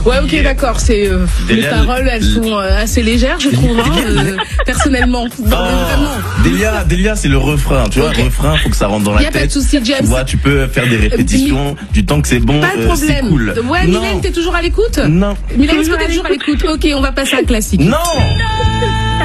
Ouais, ok, d'accord. C'est les paroles, elles sont assez légères, je trouve. Personnellement. Delia, c'est le refrain. Tu vois, le refrain, faut que ça rentre dans la tête. Y a pas de souci, James. Tu vois, tu peux faire des répétitions du temps que c'est bon. Pas de problème. C'est cool. Ouais, Mylène, t'es toujours à l'écoute? Non. Mylène, est-ce que t'es toujours à l'écoute? Ok, on va passer à un classique. Non.